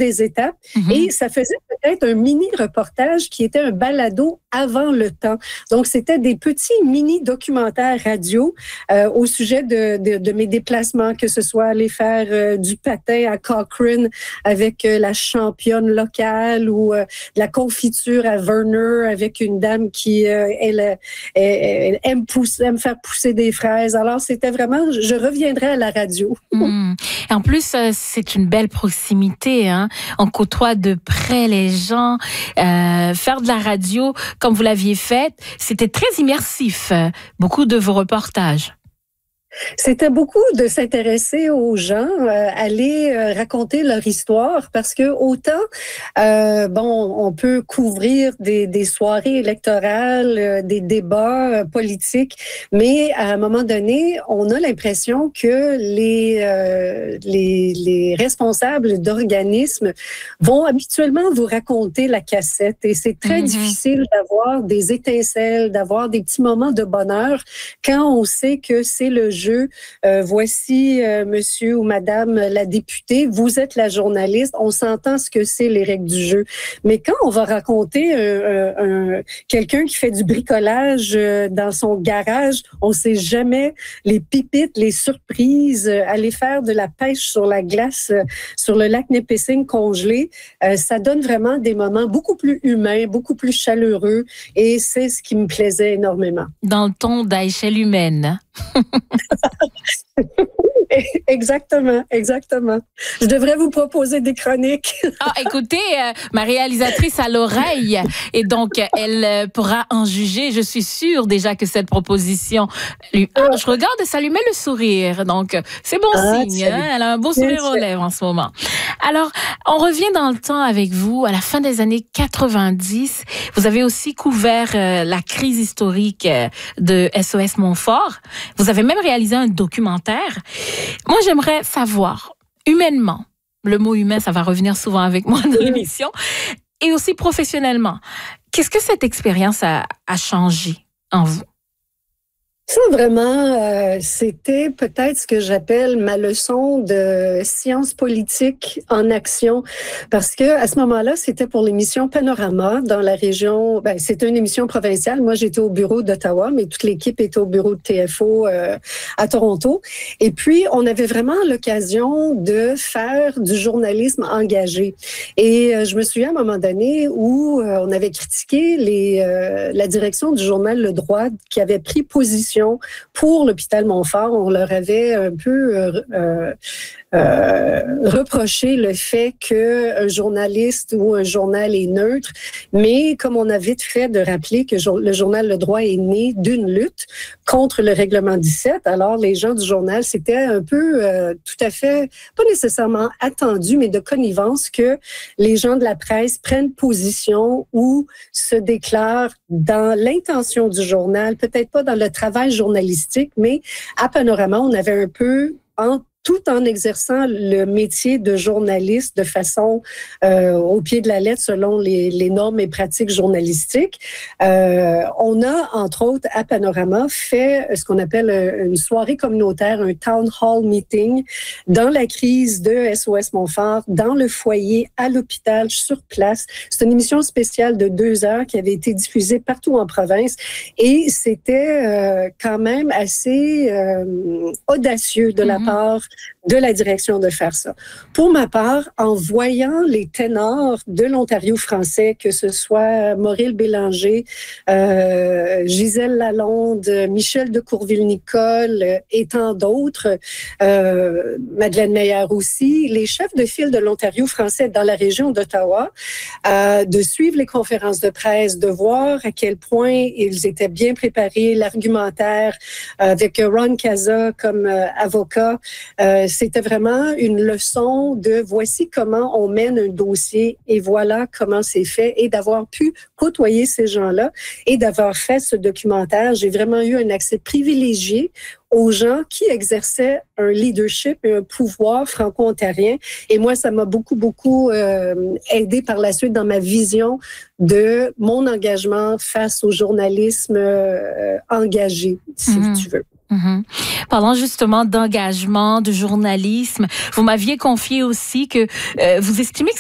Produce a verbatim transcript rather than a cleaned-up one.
des étapes mm-hmm. et ça faisait peut-être un mini-reportage qui était un balado avant le temps. Donc, c'était des petits mini-documentaires radio euh, au sujet de, de, de mes déplacements, que ce soit aller faire euh, du patin à Cochrane avec euh, la championne locale ou euh, de la confiture à Verner avec une dame qui euh, elle, elle, elle aime, pousser, aime faire pousser des fraises. Alors, c'était vraiment, je reviendrai à la radio. Mmh. Et en plus, euh, c'est une belle proximité. Hein? On côtoie de près les gens. Euh, faire de la radio, comme vous l'aviez fait, c'était très immersif. Euh, beaucoup de vos reportages. C'était beaucoup de s'intéresser aux gens, euh, aller euh, raconter leur histoire, parce que autant, euh, bon, on peut couvrir des, des soirées électorales, euh, des débats euh, politiques, mais à un moment donné, on a l'impression que les, euh, les, les responsables d'organismes vont habituellement vous raconter la cassette, et c'est très mm-hmm. difficile d'avoir des étincelles, d'avoir des petits moments de bonheur quand on sait que c'est le jeu. Euh, voici euh, monsieur ou madame la députée, vous êtes la journaliste, on s'entend ce que c'est les règles du jeu. Mais quand on va raconter euh, un, quelqu'un qui fait du bricolage euh, dans son garage, on sait jamais les pipites, les surprises, euh, aller faire de la pêche sur la glace, euh, sur le lac Nipissing congelé, euh, ça donne vraiment des moments beaucoup plus humains, beaucoup plus chaleureux, et c'est ce qui me plaisait énormément. Dans le ton d'Aïchel humaine. Exactement, exactement. Je devrais vous proposer des chroniques. Ah, écoutez, euh, ma réalisatrice a l'oreille et donc elle euh, pourra en juger. Je suis sûre déjà que cette proposition lui... Ah, je regarde et ça lui met le sourire. Donc, c'est bon ah, signe. Hein? Elle a un beau sourire aux lèvres en ce moment. Alors, on revient dans le temps avec vous. À la fin des années quatre-vingt-dix, vous avez aussi couvert euh, la crise historique euh, de S O S Montfort. Vous avez même réalisé un documentaire. Moi, j'aimerais savoir, humainement, le mot humain, ça va revenir souvent avec moi dans l'émission, et aussi professionnellement, qu'est-ce que cette expérience a, a changé en vous? Ça, vraiment, euh, c'était peut-être ce que j'appelle ma leçon de sciences politiques en action, parce que à ce moment-là, c'était pour l'émission Panorama dans la région. Ben, c'était une émission provinciale. Moi, j'étais au bureau d'Ottawa, mais toute l'équipe était au bureau de T F O euh, à Toronto. Et puis, on avait vraiment l'occasion de faire du journalisme engagé. Et euh, je me souviens à un moment donné où euh, on avait critiqué les, euh, la direction du journal Le Droit qui avait pris position pour l'hôpital Montfort. On leur avait un peu euh, euh, euh, reproché le fait qu'un journaliste ou un journal est neutre, mais comme on a vite fait de rappeler que le journal Le Droit est né d'une lutte contre le règlement dix-sept, alors les gens du journal, c'était un peu euh, tout à fait, pas nécessairement attendu, mais de connivence que les gens de la presse prennent position ou se déclarent dans l'intention du journal, peut-être pas dans le travail journalistique, mais à Panorama, on avait un peu en tout en exerçant le métier de journaliste de façon euh, au pied de la lettre selon les, les normes et pratiques journalistiques. Euh, on a, entre autres, à Panorama, fait ce qu'on appelle une soirée communautaire, un town hall meeting dans la crise de S O S Montfort, dans le foyer, à l'hôpital, sur place. C'est une émission spéciale de deux heures qui avait été diffusée partout en province et c'était euh, quand même assez euh, audacieux de la mm-hmm. part de la direction de faire ça. Pour ma part, en voyant les ténors de l'Ontario français, que ce soit Maurille Bélanger, euh, Gisèle Lalonde, Michel de Courville-Nicole euh, et tant d'autres, euh, Madeleine Meyer aussi, les chefs de file de l'Ontario français dans la région d'Ottawa, euh, de suivre les conférences de presse, de voir à quel point ils étaient bien préparés, l'argumentaire, euh, avec Ron Casa comme euh, avocat, Euh, c'était vraiment une leçon de voici comment on mène un dossier et voilà comment c'est fait et d'avoir pu côtoyer ces gens-là et d'avoir fait ce documentaire. J'ai vraiment eu un accès privilégié aux gens qui exerçaient un leadership et un pouvoir franco-ontarien. Et moi, ça m'a beaucoup, beaucoup euh, aidé par la suite dans ma vision de mon engagement face au journalisme euh, engagé, si mm-hmm. tu veux. Mmh. Parlant justement d'engagement, de journalisme, vous m'aviez confié aussi que euh, vous estimez que